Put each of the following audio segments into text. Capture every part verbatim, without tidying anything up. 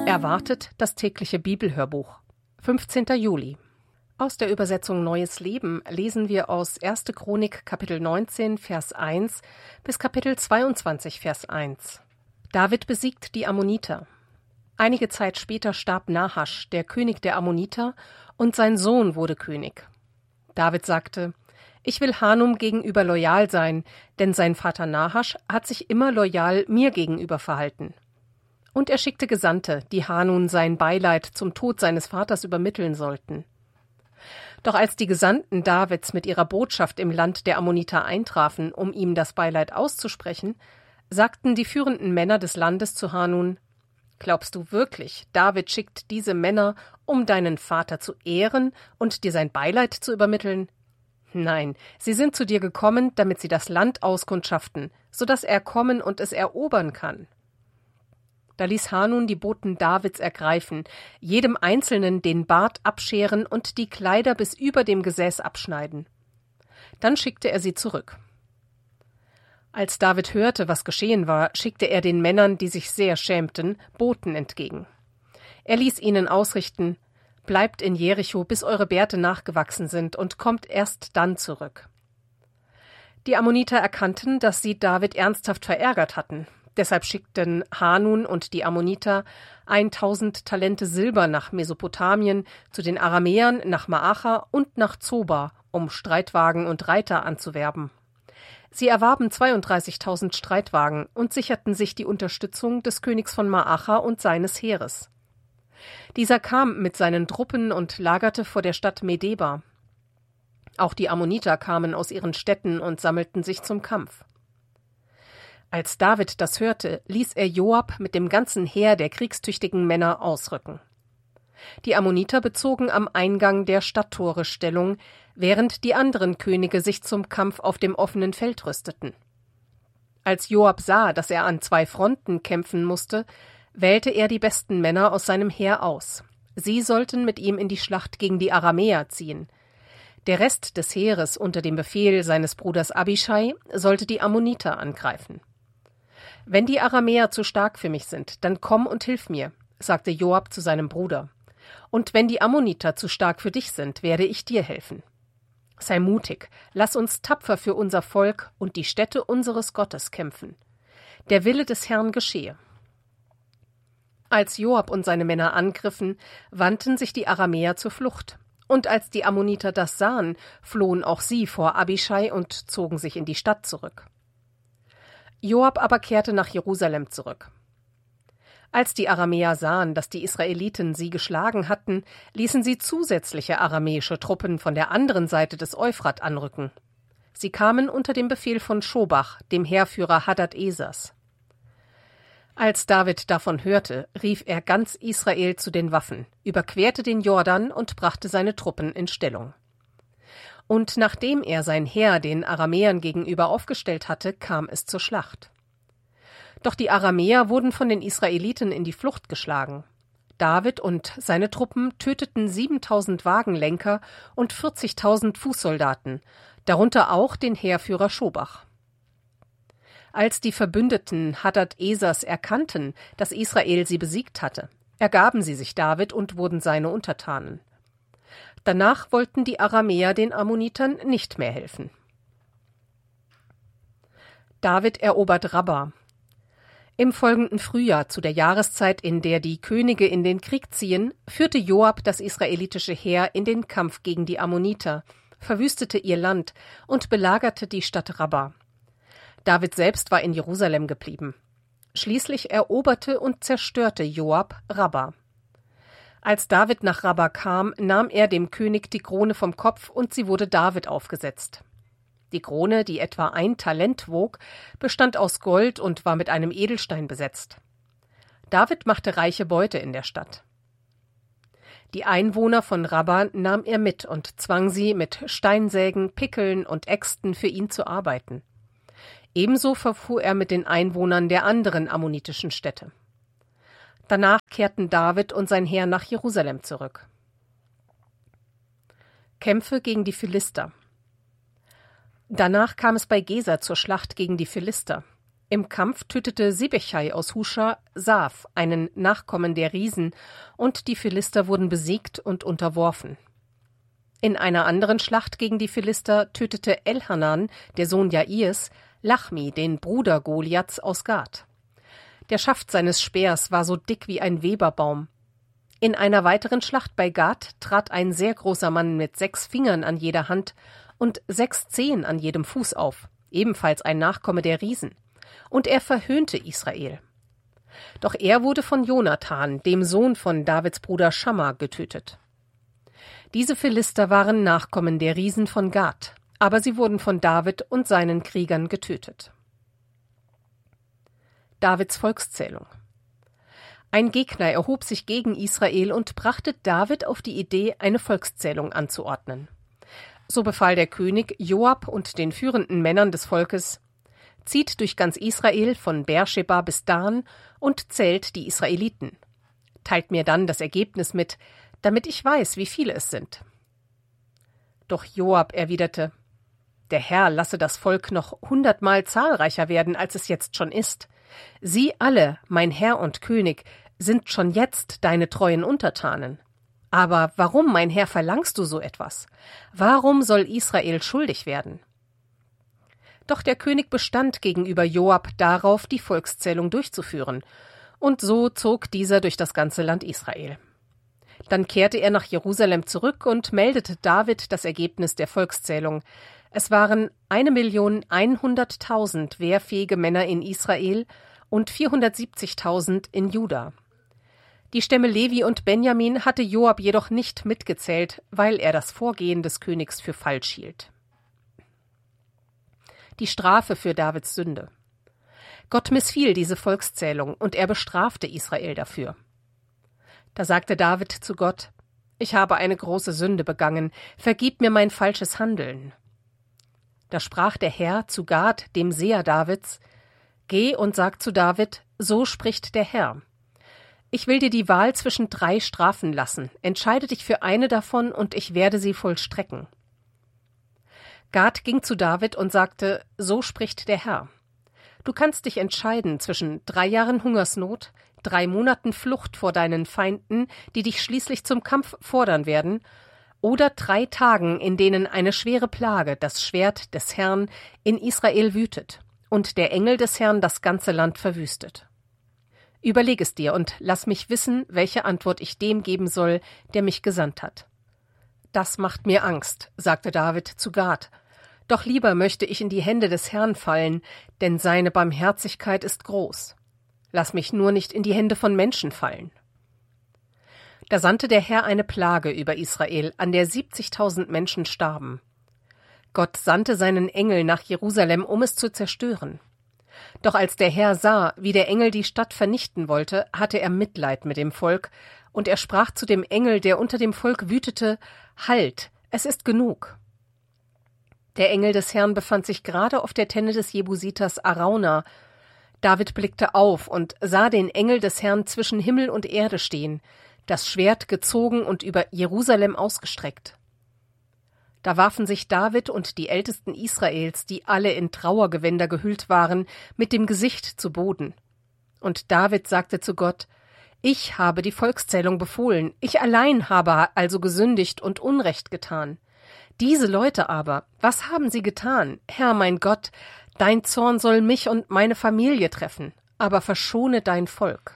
Erwartet das tägliche Bibelhörbuch. fünfzehnter Juli. Aus der Übersetzung Neues Leben lesen wir aus erste Chronik Kapitel neunzehn, Vers eins bis Kapitel zweiundzwanzig, Vers eins. David besiegt die Ammoniter. Einige Zeit später starb Nahasch, der König der Ammoniter, und sein Sohn wurde König. David sagte: Ich will Hanun gegenüber loyal sein, denn sein Vater Nahasch hat sich immer loyal mir gegenüber verhalten. Und er schickte Gesandte, die Hanun sein Beileid zum Tod seines Vaters übermitteln sollten. Doch als die Gesandten Davids mit ihrer Botschaft im Land der Ammoniter eintrafen, um ihm das Beileid auszusprechen, sagten die führenden Männer des Landes zu Hanun: Glaubst du wirklich, David schickt diese Männer, um deinen Vater zu ehren und dir sein Beileid zu übermitteln? Nein, sie sind zu dir gekommen, damit sie das Land auskundschaften, so dass er kommen und es erobern kann. Da ließ Hanun die Boten Davids ergreifen, jedem Einzelnen den Bart abscheren und die Kleider bis über dem Gesäß abschneiden. Dann schickte er sie zurück. Als David hörte, was geschehen war, schickte er den Männern, die sich sehr schämten, Boten entgegen. Er ließ ihnen ausrichten: Bleibt in Jericho, bis eure Bärte nachgewachsen sind, und kommt erst dann zurück. Die Ammoniter erkannten, dass sie David ernsthaft verärgert hatten. Deshalb schickten Hanun und die Ammoniter eintausend Talente Silber nach Mesopotamien, zu den Aramäern nach Maacha und nach Zoba, um Streitwagen und Reiter anzuwerben. Sie erwarben zweiunddreißigtausend Streitwagen und sicherten sich die Unterstützung des Königs von Maacha und seines Heeres. Dieser kam mit seinen Truppen und lagerte vor der Stadt Medeba. Auch die Ammoniter kamen aus ihren Städten und sammelten sich zum Kampf. Als David das hörte, ließ er Joab mit dem ganzen Heer der kriegstüchtigen Männer ausrücken. Die Ammoniter bezogen am Eingang der Stadttore Stellung, während die anderen Könige sich zum Kampf auf dem offenen Feld rüsteten. Als Joab sah, dass er an zwei Fronten kämpfen musste, wählte er die besten Männer aus seinem Heer aus. Sie sollten mit ihm in die Schlacht gegen die Aramäer ziehen. Der Rest des Heeres unter dem Befehl seines Bruders Abischai sollte die Ammoniter angreifen. »Wenn die Aramäer zu stark für mich sind, dann komm und hilf mir«, sagte Joab zu seinem Bruder. »Und wenn die Ammoniter zu stark für dich sind, werde ich dir helfen. Sei mutig, lass uns tapfer für unser Volk und die Stätte unseres Gottes kämpfen. Der Wille des Herrn geschehe.« Als Joab und seine Männer angriffen, wandten sich die Aramäer zur Flucht. Und als die Ammoniter das sahen, flohen auch sie vor Abischai und zogen sich in die Stadt zurück. Joab aber kehrte nach Jerusalem zurück. Als die Aramäer sahen, dass die Israeliten sie geschlagen hatten, ließen sie zusätzliche aramäische Truppen von der anderen Seite des Euphrat anrücken. Sie kamen unter dem Befehl von Schobach, dem Heerführer Hadad-Esers. Als David davon hörte, rief er ganz Israel zu den Waffen, überquerte den Jordan und brachte seine Truppen in Stellung. Und nachdem er sein Heer den Aramäern gegenüber aufgestellt hatte, kam es zur Schlacht. Doch die Aramäer wurden von den Israeliten in die Flucht geschlagen. David und seine Truppen töteten siebentausend Wagenlenker und vierzigtausend Fußsoldaten, darunter auch den Heerführer Schobach. Als die Verbündeten Hadad-Esers erkannten, dass Israel sie besiegt hatte, ergaben sie sich David und wurden seine Untertanen. Danach wollten die Aramäer den Ammonitern nicht mehr helfen. David erobert Rabba. Im folgenden Frühjahr, zu der Jahreszeit, in der die Könige in den Krieg ziehen, führte Joab das israelitische Heer in den Kampf gegen die Ammoniter, verwüstete ihr Land und belagerte die Stadt Rabba. David selbst war in Jerusalem geblieben. Schließlich eroberte und zerstörte Joab Rabba. Als David nach Rabba kam, nahm er dem König die Krone vom Kopf und sie wurde David aufgesetzt. Die Krone, die etwa ein Talent wog, bestand aus Gold und war mit einem Edelstein besetzt. David machte reiche Beute in der Stadt. Die Einwohner von Rabba nahm er mit und zwang sie, mit Steinsägen, Pickeln und Äxten für ihn zu arbeiten. Ebenso verfuhr er mit den Einwohnern der anderen ammonitischen Städte. Danach kehrten David und sein Heer nach Jerusalem zurück. Kämpfe gegen die Philister. Danach kam es bei Geser zur Schlacht gegen die Philister. Im Kampf tötete Sibechai aus Huscha Saf, einen Nachkommen der Riesen, und die Philister wurden besiegt und unterworfen. In einer anderen Schlacht gegen die Philister tötete Elhanan, der Sohn Jairs, Lachmi, den Bruder Goliaths aus Gath. Der Schaft seines Speers war so dick wie ein Weberbaum. In einer weiteren Schlacht bei Gath trat ein sehr großer Mann mit sechs Fingern an jeder Hand und sechs Zehen an jedem Fuß auf, ebenfalls ein Nachkomme der Riesen. Und er verhöhnte Israel. Doch er wurde von Jonathan, dem Sohn von Davids Bruder Schamma, getötet. Diese Philister waren Nachkommen der Riesen von Gath, aber sie wurden von David und seinen Kriegern getötet. Davids Volkszählung. Ein Gegner erhob sich gegen Israel und brachte David auf die Idee, eine Volkszählung anzuordnen. So befahl der König Joab und den führenden Männern des Volkes: Zieht durch ganz Israel von Beersheba bis Dan und zählt die Israeliten. Teilt mir dann das Ergebnis mit, damit ich weiß, wie viele es sind. Doch Joab erwiderte: Der Herr lasse das Volk noch hundertmal zahlreicher werden, als es jetzt schon ist. Sie alle, mein Herr und König, sind schon jetzt deine treuen Untertanen. Aber warum, mein Herr, verlangst du so etwas? Warum soll Israel schuldig werden? Doch der König bestand gegenüber Joab darauf, die Volkszählung durchzuführen, und so zog dieser durch das ganze Land Israel. Dann kehrte er nach Jerusalem zurück und meldete David das Ergebnis der Volkszählung. Es waren eine Million einhunderttausend wehrfähige Männer in Israel und vierhundertsiebzigtausend in Juda. Die Stämme Levi und Benjamin hatte Joab jedoch nicht mitgezählt, weil er das Vorgehen des Königs für falsch hielt. Die Strafe für Davids Sünde. Gott missfiel diese Volkszählung, und er bestrafte Israel dafür. Da sagte David zu Gott: Ich habe eine große Sünde begangen, vergib mir mein falsches Handeln. Da sprach der Herr zu Gad, dem Seher Davids: Geh und sag zu David, so spricht der Herr: Ich will dir die Wahl zwischen drei Strafen lassen, entscheide dich für eine davon, und ich werde sie vollstrecken. Gad ging zu David und sagte: So spricht der Herr: Du kannst dich entscheiden zwischen drei Jahren Hungersnot, drei Monaten Flucht vor deinen Feinden, die dich schließlich zum Kampf fordern werden, oder drei Tagen, in denen eine schwere Plage, das Schwert des Herrn, in Israel wütet und der Engel des Herrn das ganze Land verwüstet. Überleg es dir und lass mich wissen, welche Antwort ich dem geben soll, der mich gesandt hat. Das macht mir Angst, sagte David zu Gad. Doch lieber möchte ich in die Hände des Herrn fallen, denn seine Barmherzigkeit ist groß. Lass mich nur nicht in die Hände von Menschen fallen. Da sandte der Herr eine Plage über Israel, an der siebzigtausend Menschen starben. Gott sandte seinen Engel nach Jerusalem, um es zu zerstören. Doch als der Herr sah, wie der Engel die Stadt vernichten wollte, hatte er Mitleid mit dem Volk, und er sprach zu dem Engel, der unter dem Volk wütete: Halt, es ist genug. Der Engel des Herrn befand sich gerade auf der Tenne des Jebusiters Arauna. David blickte auf und sah den Engel des Herrn zwischen Himmel und Erde stehen, das Schwert gezogen und über Jerusalem ausgestreckt. Da warfen sich David und die Ältesten Israels, die alle in Trauergewänder gehüllt waren, mit dem Gesicht zu Boden. Und David sagte zu Gott: Ich habe die Volkszählung befohlen, ich allein habe also gesündigt und Unrecht getan. Diese Leute aber, was haben sie getan? Herr mein Gott, dein Zorn soll mich und meine Familie treffen, aber verschone dein Volk.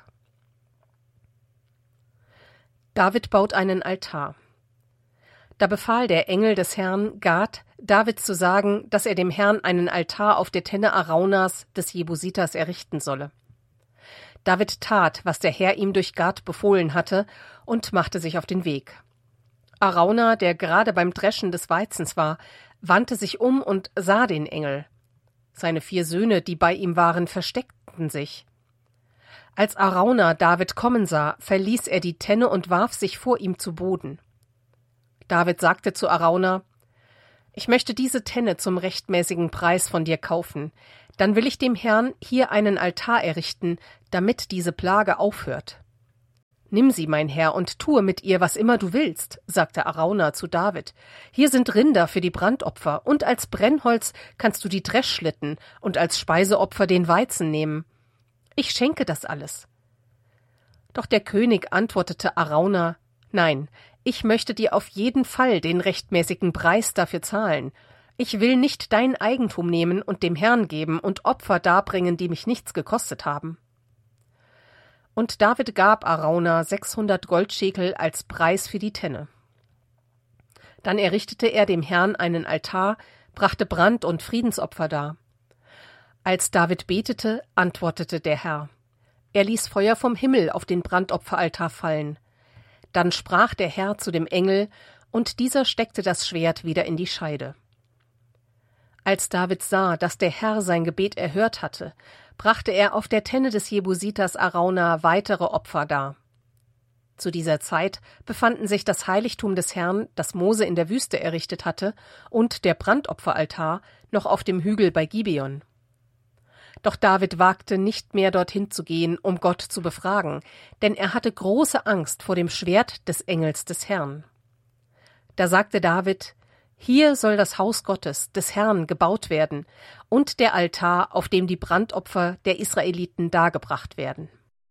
David baut einen Altar. Da befahl der Engel des Herrn Gad, David zu sagen, dass er dem Herrn einen Altar auf der Tenne Araunas des Jebusiters errichten solle. David tat, was der Herr ihm durch Gad befohlen hatte, und machte sich auf den Weg. Arauna, der gerade beim Dreschen des Weizens war, wandte sich um und sah den Engel. Seine vier Söhne, die bei ihm waren, versteckten sich. Als Arauna David kommen sah, verließ er die Tenne und warf sich vor ihm zu Boden. David sagte zu Arauna: Ich möchte diese Tenne zum rechtmäßigen Preis von dir kaufen. Dann will ich dem Herrn hier einen Altar errichten, damit diese Plage aufhört. »Nimm sie, mein Herr, und tue mit ihr, was immer du willst«, sagte Araunah zu David. »Hier sind Rinder für die Brandopfer, und als Brennholz kannst du die Dreschschlitten und als Speiseopfer den Weizen nehmen. Ich schenke das alles.« Doch der König antwortete Araunah: »Nein, ich möchte dir auf jeden Fall den rechtmäßigen Preis dafür zahlen. Ich will nicht dein Eigentum nehmen und dem Herrn geben und Opfer darbringen, die mich nichts gekostet haben.« Und David gab Araunah sechshundert Goldschekel als Preis für die Tenne. Dann errichtete er dem Herrn einen Altar, brachte Brand- und Friedensopfer dar. Als David betete, antwortete der Herr. Er ließ Feuer vom Himmel auf den Brandopferaltar fallen. Dann sprach der Herr zu dem Engel, und dieser steckte das Schwert wieder in die Scheide. Als David sah, dass der Herr sein Gebet erhört hatte, brachte er auf der Tenne des Jebusiters Araunah weitere Opfer dar. Zu dieser Zeit befanden sich das Heiligtum des Herrn, das Mose in der Wüste errichtet hatte, und der Brandopferaltar noch auf dem Hügel bei Gibeon. Doch David wagte nicht mehr dorthin zu gehen, um Gott zu befragen, denn er hatte große Angst vor dem Schwert des Engels des Herrn. Da sagte David: »Hier soll das Haus Gottes, des Herrn, gebaut werden und der Altar, auf dem die Brandopfer der Israeliten dargebracht werden.«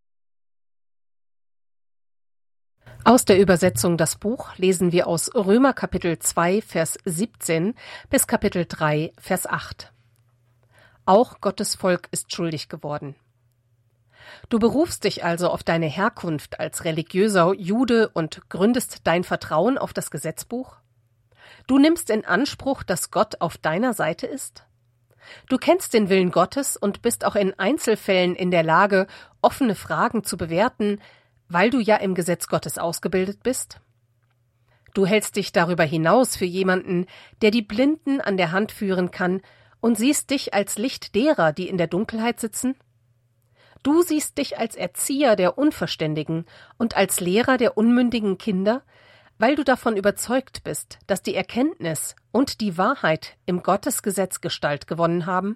Aus der Übersetzung Das Buch lesen wir aus Römer Kapitel zwei, Vers siebzehn bis Kapitel drei, Vers acht. Auch Gottes Volk ist schuldig geworden. Du berufst dich also auf deine Herkunft als religiöser Jude und gründest dein Vertrauen auf das Gesetzbuch? Du nimmst in Anspruch, dass Gott auf deiner Seite ist? Du kennst den Willen Gottes und bist auch in Einzelfällen in der Lage, offene Fragen zu bewerten, weil du ja im Gesetz Gottes ausgebildet bist? Du hältst dich darüber hinaus für jemanden, der die Blinden an der Hand führen kann, und siehst dich als Licht derer, die in der Dunkelheit sitzen? Du siehst dich als Erzieher der Unverständigen und als Lehrer der unmündigen Kinder, weil du davon überzeugt bist, dass die Erkenntnis und die Wahrheit im Gottesgesetz Gestalt gewonnen haben?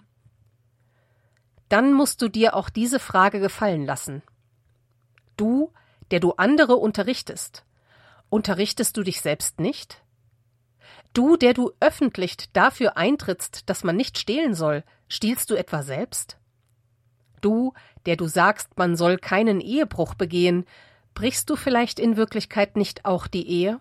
Dann musst du dir auch diese Frage gefallen lassen. Du, der du andere unterrichtest, unterrichtest du dich selbst nicht? Du, der du öffentlich dafür eintrittst, dass man nicht stehlen soll, stiehlst du etwa selbst? Du, der du sagst, man soll keinen Ehebruch begehen, brichst du vielleicht in Wirklichkeit nicht auch die Ehe?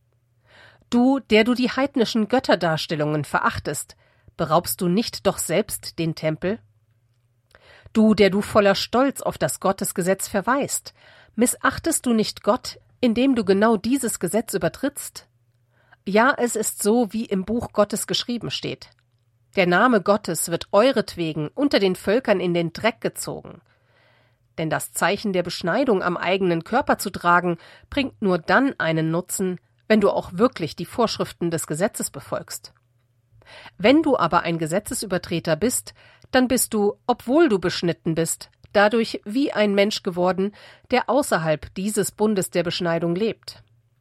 Du, der du die heidnischen Götterdarstellungen verachtest, beraubst du nicht doch selbst den Tempel? Du, der du voller Stolz auf das Gottesgesetz verweist, missachtest du nicht Gott, indem du genau dieses Gesetz übertrittst? Ja, es ist so, wie im Buch Gottes geschrieben steht. Der Name Gottes wird euretwegen unter den Völkern in den Dreck gezogen. Denn das Zeichen der Beschneidung am eigenen Körper zu tragen, bringt nur dann einen Nutzen, wenn du auch wirklich die Vorschriften des Gesetzes befolgst. Wenn du aber ein Gesetzesübertreter bist, dann bist du, obwohl du beschnitten bist, dadurch wie ein Mensch geworden, der außerhalb dieses Bundes der Beschneidung lebt.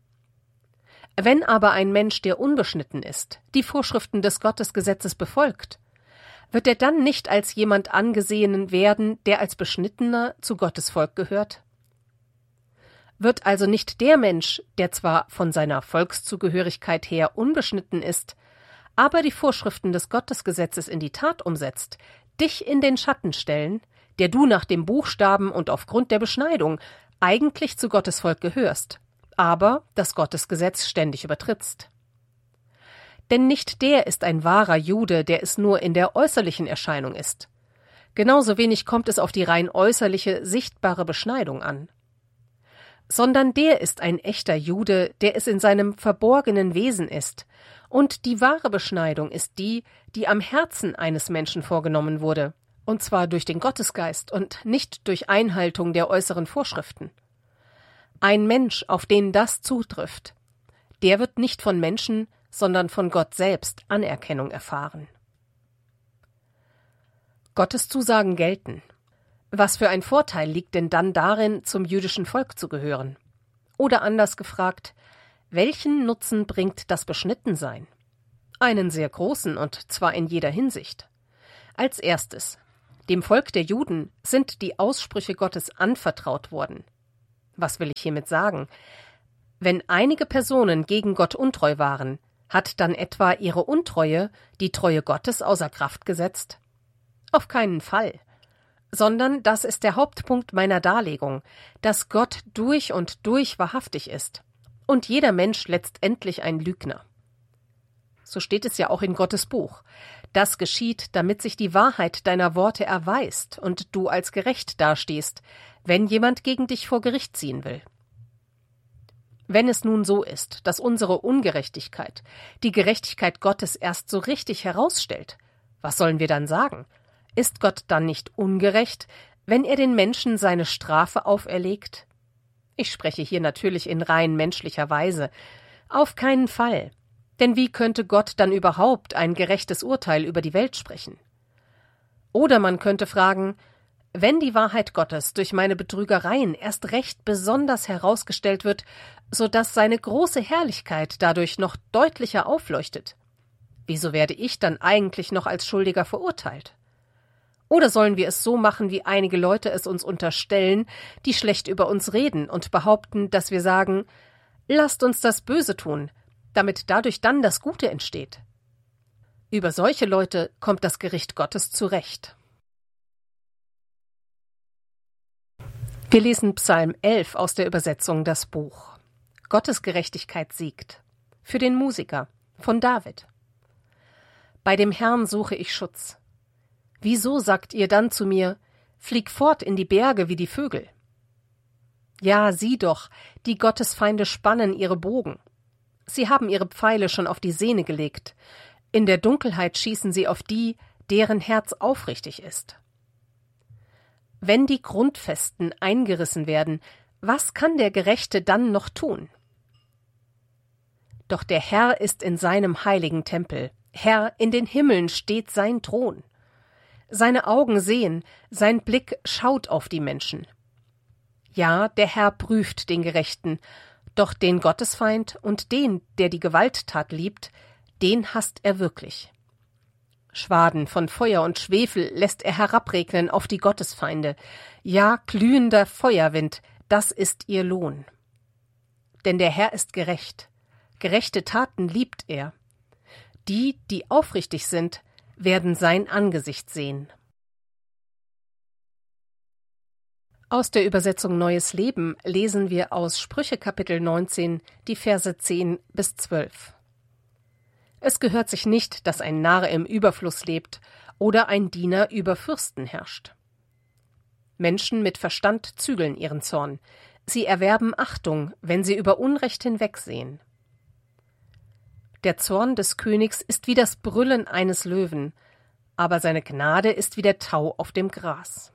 Wenn aber ein Mensch, der unbeschnitten ist, die Vorschriften des Gottesgesetzes befolgt, wird er dann nicht als jemand angesehen werden, der als Beschnittener zu Gottes Volk gehört? Wird also nicht der Mensch, der zwar von seiner Volkszugehörigkeit her unbeschnitten ist, aber die Vorschriften des Gottesgesetzes in die Tat umsetzt, dich in den Schatten stellen, der du nach dem Buchstaben und aufgrund der Beschneidung eigentlich zu Gottes Volk gehörst, aber das Gottesgesetz ständig übertrittst? Denn nicht der ist ein wahrer Jude, der es nur in der äußerlichen Erscheinung ist. Genauso wenig kommt es auf die rein äußerliche, sichtbare Beschneidung an. Sondern der ist ein echter Jude, der es in seinem verborgenen Wesen ist, und die wahre Beschneidung ist die, die am Herzen eines Menschen vorgenommen wurde, und zwar durch den Gottesgeist und nicht durch Einhaltung der äußeren Vorschriften. Ein Mensch, auf den das zutrifft, der wird nicht von Menschen, sondern von Gott selbst Anerkennung erfahren. Gottes Zusagen gelten. Was für ein Vorteil liegt denn dann darin, zum jüdischen Volk zu gehören? Oder anders gefragt, welchen Nutzen bringt das Beschnittensein? Einen sehr großen, und zwar in jeder Hinsicht. Als erstes, dem Volk der Juden sind die Aussprüche Gottes anvertraut worden. Was will ich hiermit sagen? Wenn einige Personen gegen Gott untreu waren, hat dann etwa ihre Untreue die Treue Gottes außer Kraft gesetzt? Auf keinen Fall. Sondern das ist der Hauptpunkt meiner Darlegung, dass Gott durch und durch wahrhaftig ist und jeder Mensch letztendlich ein Lügner. So steht es ja auch in Gottes Buch. Das geschieht, damit sich die Wahrheit deiner Worte erweist und du als gerecht dastehst, wenn jemand gegen dich vor Gericht ziehen will. Wenn es nun so ist, dass unsere Ungerechtigkeit die Gerechtigkeit Gottes erst so richtig herausstellt, was sollen wir dann sagen? Ist Gott dann nicht ungerecht, wenn er den Menschen seine Strafe auferlegt? Ich spreche hier natürlich in rein menschlicher Weise. Auf keinen Fall. Denn wie könnte Gott dann überhaupt ein gerechtes Urteil über die Welt sprechen? Oder man könnte fragen, wenn die Wahrheit Gottes durch meine Betrügereien erst recht besonders herausgestellt wird, so dass seine große Herrlichkeit dadurch noch deutlicher aufleuchtet, wieso werde ich dann eigentlich noch als Schuldiger verurteilt? Oder sollen wir es so machen, wie einige Leute es uns unterstellen, die schlecht über uns reden und behaupten, dass wir sagen, lasst uns das Böse tun, damit dadurch dann das Gute entsteht? Über solche Leute kommt das Gericht Gottes zurecht. Wir lesen Psalm elf aus der Übersetzung Das Buch. Gottes Gerechtigkeit siegt. Für den Musiker von David. Bei dem Herrn suche ich Schutz. Wieso sagt ihr dann zu mir, flieg fort in die Berge wie die Vögel? Ja, sieh doch, die Gottesfeinde spannen ihre Bogen. Sie haben ihre Pfeile schon auf die Sehne gelegt. In der Dunkelheit schießen sie auf die, deren Herz aufrichtig ist. Wenn die Grundfesten eingerissen werden, was kann der Gerechte dann noch tun? Doch der Herr ist in seinem heiligen Tempel. Herr, in den Himmeln steht sein Thron. Seine Augen sehen, sein Blick schaut auf die Menschen. Ja, der Herr prüft den Gerechten, doch den Gottesfeind und den, der die Gewalttat liebt, den hasst er wirklich. Schwaden von Feuer und Schwefel lässt er herabregnen auf die Gottesfeinde. Ja, glühender Feuerwind, das ist ihr Lohn. Denn der Herr ist gerecht. Gerechte Taten liebt er. Die, die aufrichtig sind, werden sein Angesicht sehen. Aus der Übersetzung Neues Leben lesen wir aus Sprüche Kapitel neunzehn die Verse zehn bis zwölf. Es gehört sich nicht, dass ein Narr im Überfluss lebt oder ein Diener über Fürsten herrscht. Menschen mit Verstand zügeln ihren Zorn. Sie erwerben Achtung, wenn sie über Unrecht hinwegsehen. Der Zorn des Königs ist wie das Brüllen eines Löwen, aber seine Gnade ist wie der Tau auf dem Gras.